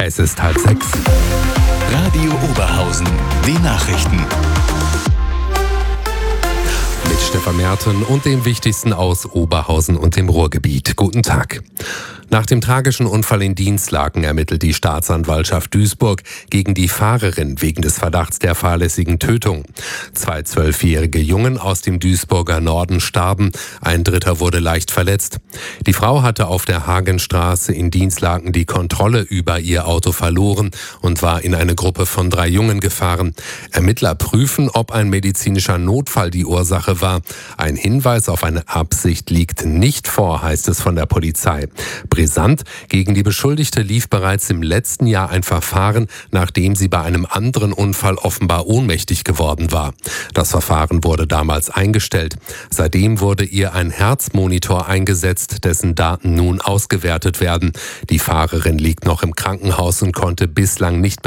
Es ist 5:30. Radio Oberhausen, die Nachrichten. Mit Stefan Merten und dem Wichtigsten aus Oberhausen und dem Ruhrgebiet. Guten Tag. Nach dem tragischen Unfall in Dinslaken ermittelt die Staatsanwaltschaft Duisburg gegen die Fahrerin wegen des Verdachts der fahrlässigen Tötung. 2 12-jährige Jungen aus dem Duisburger Norden starben, ein dritter wurde leicht verletzt. Die Frau hatte auf der Hagenstraße in Dinslaken die Kontrolle über ihr Auto verloren und war in eine Gruppe von 3 Jungen gefahren. Ermittler prüfen, ob ein medizinischer Notfall die Ursache war. Ein Hinweis auf eine Absicht liegt nicht vor, heißt es von der Polizei. Brisant: Gegen die Beschuldigte lief bereits im letzten Jahr ein Verfahren, nachdem sie bei einem anderen Unfall offenbar ohnmächtig geworden war. Das Verfahren wurde damals eingestellt. Seitdem wurde ihr ein Herzmonitor eingesetzt, dessen Daten nun ausgewertet werden. Die Fahrerin liegt noch im Krankenhaus und konnte bislang nicht